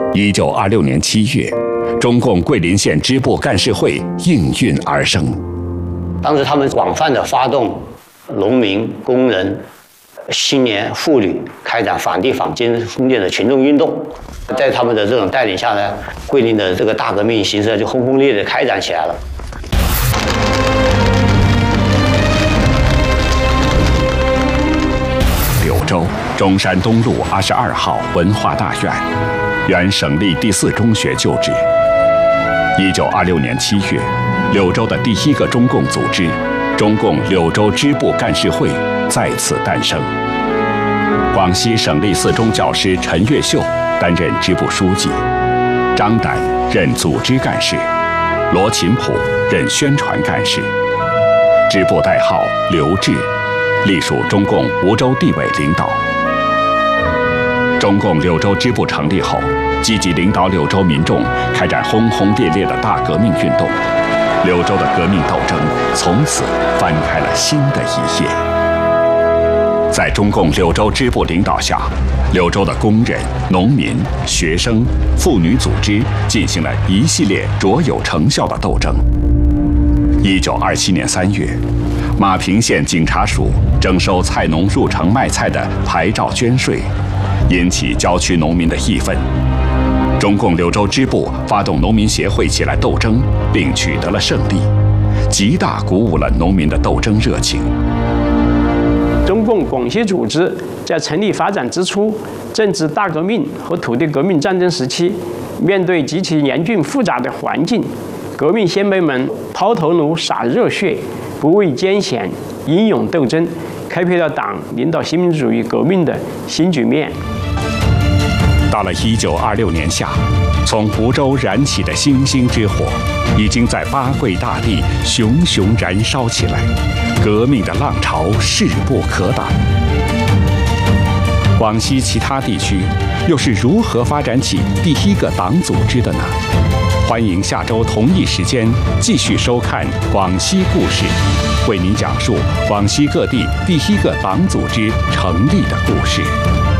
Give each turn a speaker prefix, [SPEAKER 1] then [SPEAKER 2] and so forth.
[SPEAKER 1] 1926年7月，中共桂林县支部干事会应运而生。
[SPEAKER 2] 当时他们广泛的发动农民、工人、青年、妇女开展反帝反监封建的群众运动，在他们的这种带领下呢，桂林的这个大革命形势就轰轰烈烈地开展起来了。
[SPEAKER 1] 柳州中山东路22号文化大院，原省立第4中学旧址。1926年7月，柳州的第一个中共组织——中共柳州支部干事会在此诞生。广西省立4中教师陈月秀担任支部书记，张胆任组织干事，罗琴甫任宣传干事。支部代号刘志，隶属中共梧州地委领导。中共柳州支部成立后，积极领导柳州民众开展轰轰烈烈的大革命运动，柳州的革命斗争从此翻开了新的一页。在中共柳州支部领导下，柳州的工人、农民、学生、妇女组织进行了一系列卓有成效的斗争。1927年3月，马平县警察署征收菜农入城卖菜的牌照捐税，引起郊区农民的义愤。中共柳州支部发动农民协会起来斗争，并取得了胜利，极大鼓舞了农民的斗争热情。
[SPEAKER 3] 中共广西组织在成立发展之初，正值大革命和土地革命战争时期，面对极其严峻复杂的环境，革命先辈们抛头颅洒热血，不畏艰险，英勇斗争，开辟了党领导新民主主义革命的新局面。
[SPEAKER 1] 到了1926年夏，从梧州燃起的星星之火，已经在八桂大地熊熊燃烧起来，革命的浪潮势不可挡。广西其他地区又是如何发展起第一个党组织的呢？欢迎下周同一时间继续收看《广西故事》，为您讲述广西各地第一个党组织成立的故事。